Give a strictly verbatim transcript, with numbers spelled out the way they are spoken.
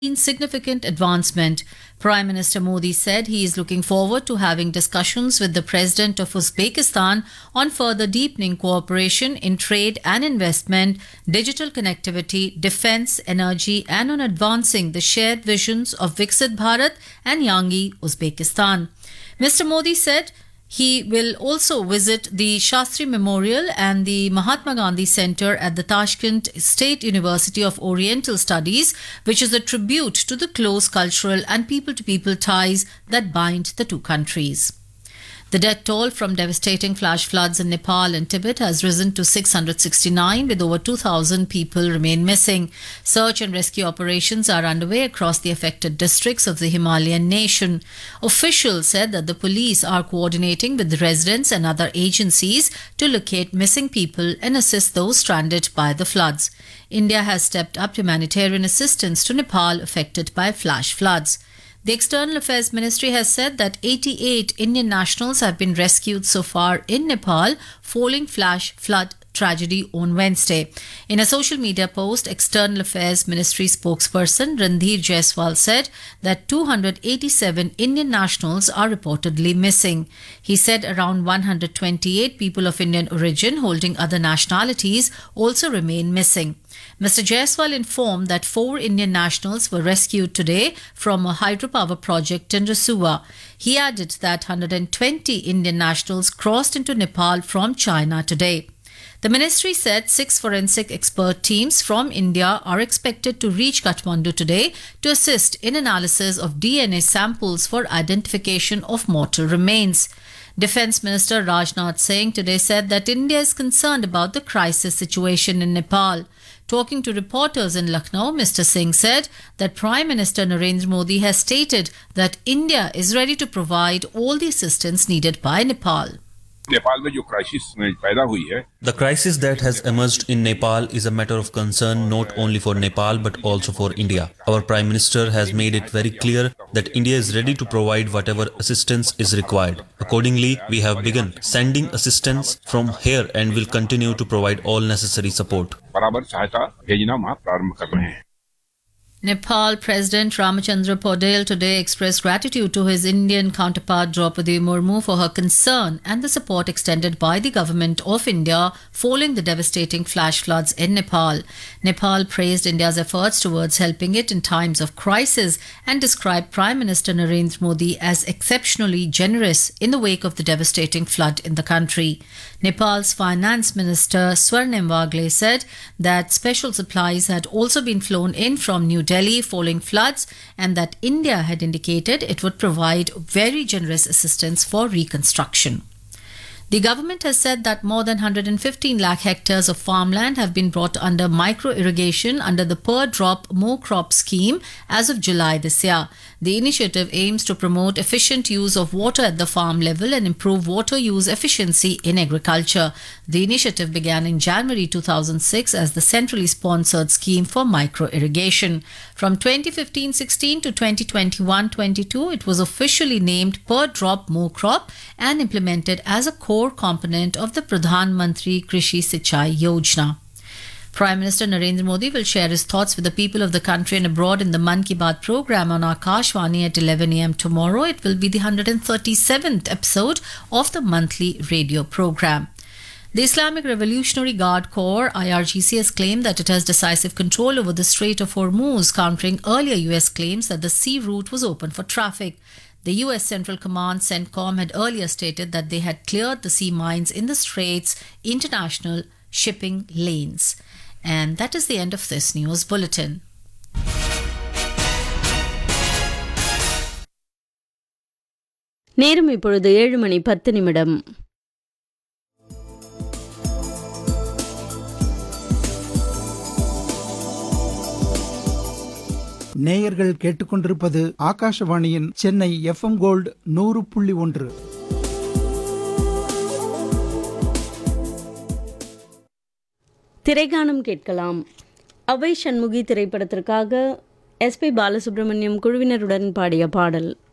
significant advancement. Prime Minister Modi said he is looking forward to having discussions with the President of Uzbekistan on further deepening cooperation in trade and investment, digital connectivity, defense, energy, and on advancing the shared visions of Viksit Bharat and Yangi, Uzbekistan. Mister Modi said he will also visit the Shastri Memorial and the Mahatma Gandhi Center at the Tashkent State University of Oriental Studies, which is a tribute to the close cultural and people-to-people ties that bind the two countries. The death toll from devastating flash floods in Nepal and Tibet has risen to six hundred sixty-nine, with over two thousand people remain missing. Search and rescue operations are underway across the affected districts of the Himalayan nation. Officials said that the police are coordinating with residents and other agencies to locate missing people and assist those stranded by the floods. India has stepped up humanitarian assistance to Nepal affected by flash floods. The External Affairs Ministry has said that eighty-eight Indian nationals have been rescued so far in Nepal following flash flood tragedy on Wednesday. In a social media post, External Affairs Ministry spokesperson Randhir Jaiswal said that two hundred eighty-seven Indian nationals are reportedly missing. He said around one hundred twenty-eight people of Indian origin holding other nationalities also remain missing. Mister Jaiswal informed that four Indian nationals were rescued today from a hydropower project in Rasuwa. He added that one hundred twenty Indian nationals crossed into Nepal from China today. The ministry said six forensic expert teams from India are expected to reach Kathmandu today to assist in analysis of D N A samples for identification of mortal remains. Defence Minister Rajnath Singh today said that India is concerned about the crisis situation in Nepal. Talking to reporters in Lucknow, Mister Singh said that Prime Minister Narendra Modi has stated that India is ready to provide all the assistance needed by Nepal. Nepal में जो crisis पैदा हुई है The crisis that has emerged in Nepal is a matter of concern not only for Nepal but also for India. Our Prime Minister has made it very clear that India is ready to provide whatever assistance is required. Accordingly, we have begun sending assistance from here and will continue to provide all necessary support. बराबर सहायता भेजना हम प्रारंभ कर रहे हैं. Nepal President Ramachandra Paudel today expressed gratitude to his Indian counterpart Draupadi Murmu for her concern and the support extended by the government of India following the devastating flash floods in Nepal. Nepal praised India's efforts towards helping it in times of crisis and described Prime Minister Narendra Modi as exceptionally generous in the wake of the devastating flood in the country. Nepal's Finance Minister Swarnim Wagle said that special supplies had also been flown in from New Delhi following floods and that India had indicated it would provide very generous assistance for reconstruction. The government has said that more than one hundred fifteen lakh hectares of farmland have been brought under micro-irrigation under the Per Drop More Crop scheme as of July this year. The initiative aims to promote efficient use of water at the farm level and improve water use efficiency in agriculture. The initiative began in January two thousand six as the centrally sponsored scheme for micro-irrigation. From twenty fifteen sixteen to twenty twenty-one twenty-two, it was officially named Per Drop More Crop and implemented as a core component of the Pradhan Mantri Krishi Sinchai Yojana. Prime Minister Narendra Modi will share his thoughts with the people of the country and abroad in the Mann Ki Baat program on Akashvani at eleven a m tomorrow. It will be the one hundred thirty-seventh episode of the monthly radio program. The Islamic Revolutionary Guard Corps I R G C has claimed that it has decisive control over the Strait of Hormuz, countering earlier U S claims that the sea route was open for traffic. The U S Central Command CENTCOM had earlier stated that they had cleared the sea mines in the Strait's international shipping lanes. And that is the end of this news bulletin. நேரம் இப்பொழுது ஏழு மணி பத்து நிமிடம். நேயர்கள் கேட்டுக்கொண்டிருப்பது ஆகாஷவாணியின் Chennai F M gold நூறு புள்ளி ஒன்று. திரைகானம் கேட்கலாம். அவை சண்முகி திரைப்படத்திற்காக எஸ் பி பாலசுப்ரமணியம் குழுவினருடன் பாடிய பாடல்.